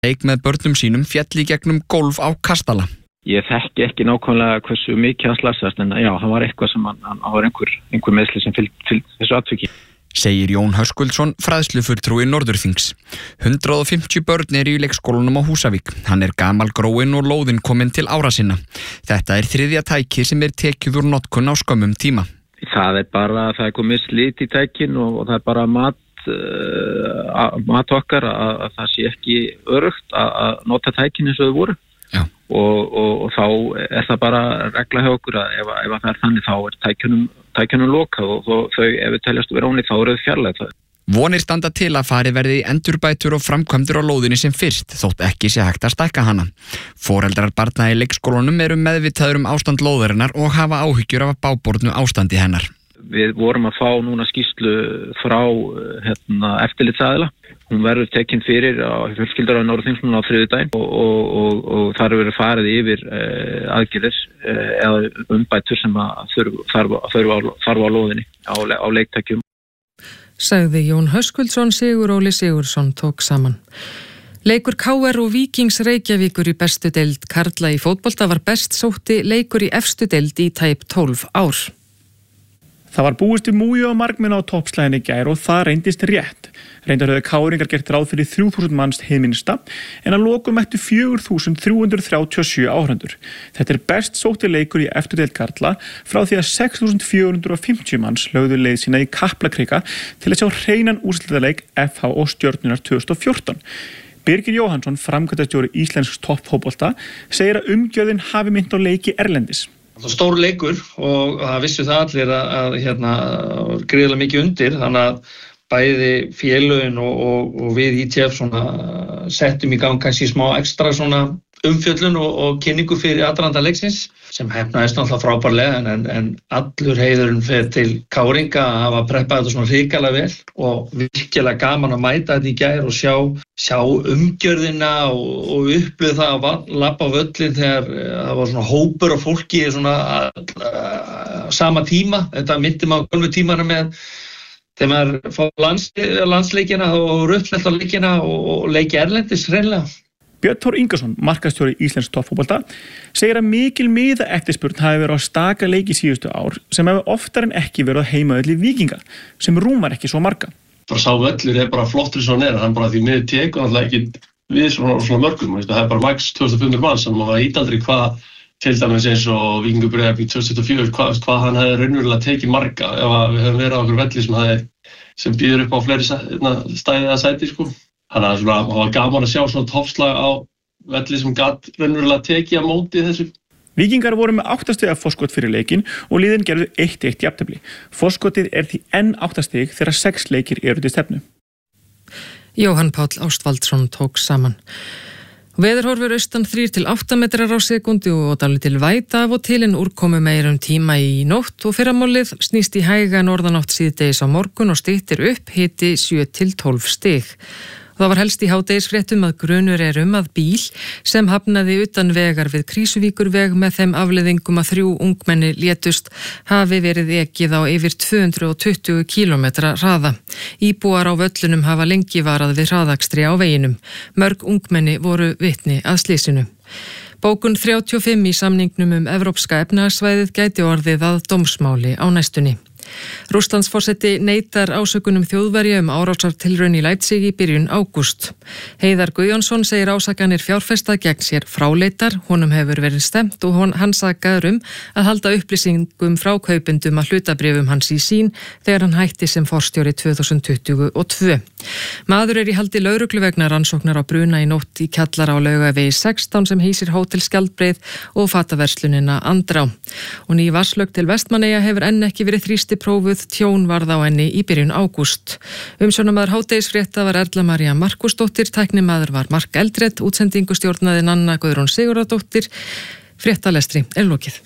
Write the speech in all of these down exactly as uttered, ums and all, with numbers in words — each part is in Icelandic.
leik með börnum sínum féll í gegnum gólf á kastala. Ég þekki ekki nákvæmlega hversu mikið hann slasaðist, en já, hann var eitthvað sem hann, hann var einhver, einhver meðsli sem fylgdi þessu atviki. Segir Jón Höskuldsson, fræðslufulltrúi Norðurþings. hundrað og fimmtíu börn eru í leikskólanum á Húsavík. Hann er gamalgróinn og lóðin kominn til ára sinna. Þetta er þriðja tæki sem er tekið úr notkun á skömmum tíma. Það er bara, það er komið slit í tækin og, og það er bara mat, uh, mat okkar að, að það sé ekki örugt að, að nota tækin eins og þau voru. Já. Og, og, og þá er það bara regla hjá okkur að ef, ef það er þannig þá er tækjunum, tækjunum lokað og, og þau, ef við teljast vera ónýtt, þá eru þau fjarlægt. Vonir standa til að farið verði í endurbætur og framkvæmdur á lóðinni sem fyrst, þótt ekki sé hægt að stækka hana. Foreldrar barna í leikskólanum eru meðvitaður um ástand lóðarinnar og hafa áhyggjur af bágbornu ástandi hennar. Við vorum að fá núna skýrslu frá hérna, eftirlitsaðila. Hún verður tekinn fyrir á fjölskyldar á Norðurþings núna á þriðjudaginn og, og, og, og þar verður farið yfir eh, aðgerðir eh, eða umbætur sem að þarf á lóðinni á, á leiktækjum. Sagði Jón Höskuldsson. Sigur Óli Sigurðsson tók saman. Leikur K R og Víkings Reykjavíkur í bestu deild karla í fótbolta var best sótti leikur í efstu deild í tæp tólf ár. Það var búist í múi og markmenn á toppslæðinni í gær og það reyndist rétt. Reyndar höfðu káringar gert ráð fyrir þrjú þúsund manns hið minnsta en að lokum mættu fjögur þúsund þrjú hundruð þrjátíu og sjö áhorfendur. Þetta er best sótti leikur í efstu deild karla frá því að sex þúsund fjögur hundruð fimmtíu manns lögðu leið sína í Kaplakrika til að sjá hreinan úrslitaleik F H og Stjörnunnar tvö þúsund og fjórtán. Birgir Jóhannsson, framkvæmdastjóri íslensks toppfótbolta, segir að umgjörðin hafi minnt á leiki erlendis. Stór leikur og það vissu það allir að, að hérna, gríðarlega mikið undir, þannig að bæði félögin og, og, og við í T F svona, settum í gang kannski smá ekstra svona umfjöllun og, og kynningu fyrir aðdraganda leiksins sem hefnaðist náttúrulega frábærlega en, en, en allur heiðurinn fer til káringa að hafa preppað þetta svona hrikalega vel og virkilega gaman að mæta þetta í gær og sjá, sjá umgjörðina og, og upplifða það að labba á völlin þegar það var svona hópur af fólki svona að, að sama tíma. Þetta myndi maður gölvu tímana með þegar maður fá lands, landsleikina og rauðlegt á leikina og leiki erlendis hreinlega. Björn Thor Ingason, markaðsstjóri íslensks toppfótbolta, segir að mikil miða eftirspurn hafi verið á staka leiki síðustu ár sem hefur oftar en ekki verið á heimavelli Víkinga sem rúmar ekki svo marga. Bara sá völlur er bara flottur svo neður, hann bara því miður tekur alltaf ekki við svona, svona mörgum, það er bara max tvö þúsund fimm hundruð manns, þannig að maður veit aldrei hvað til dæmis eins og Víkingur Breiðablik tvö þúsund tuttugu og fjögur, hvað, hvað hann hefði raunverulega tekið marga ef við hefum verið á okkur velli sem, hefði, sem býður upp á fleiri stæði eða sæti sko. Þannig að það var gaman að sjá svona toppslag á velli sem gat raunverulega tekið á móti þessu. Víkingar voru með átta stiga forskot fyrir leikinn og liðin gerðu eitt eitt jafntefli. Forskotið er því enn átta stig þegar sex leikir eru til stefnu. Jóhann Páll Ástvaldsson tók saman. Veðurhorfur austan þrír til átta metrar á sekundu og dálítil væta af og til en úrkomu meira um tíma í nótt og fyrramálið snýst í hæga norðanátt síðdegis á morgun og styttir upp hiti sjö til tólf stig. Það var helst í hádegisfréttum að grunur er um að bíl sem hafnaði utan vegar við Krísuvíkurveg með þeim afleiðingum að þrjú ungmenni létust hafi verið ekið á yfir tvö hundruð tuttugu kílómetra hraða. Íbúar á völlunum hafa lengi varað við hraðakstri á veginum. Mörg ungmenni voru vitni að slysinu. Bókun þrjátíu og fimm í samningnum um Evrópska efnahagssvæðið gæti orðið að dómsmáli á næstunni. Rússlandsforseti neitar ásökunum Þjóðverja um árásartilraun í Leipzig í byrjun ágúst. Heiðar Guðjónsson segir ásakanir fjárfesta gegn sér fráleitar, honum hefur verið stemt og hann sakaður um að halda upplýsingum frá kaupendum að hlutabréfum hans í sín þegar hann hætti sem forstjóri tvö þúsund tuttugu og tvö. Maður er í haldi lögreglu vegna rannsóknar á bruna í nótt í kjallara á Laugavegi sextán sem hýsir Hótel Skjaldbreið og fataverslunina Andrá. Og ný vatnslögn til Vestmannaeyja hefur enn ekki verið þrýsti prófuð, tjón varð á henni í byrjun ágúst. Umsjónarmaður hádegisfrétta var Erla María Markusdóttir, tæknimaður var Mark Eldred, útsendingu stjórnaði Nanna Guðrún Sigurðardóttir. Fréttalestri er lokið.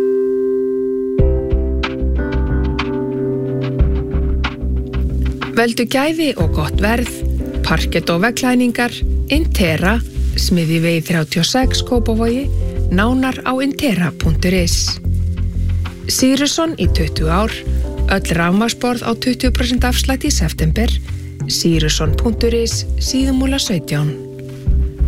Veldu gæði og gott verð, parkett og veggklæningar, Intera, Smiðjuvegi þrjátíu og sex Kópavogi, nánar á intera punktur is. Sýruson í tuttugu ár, öll rafmagnsborð á tuttugu prósent afslætti í september, sýruson punktur is, Síðumúla sautján.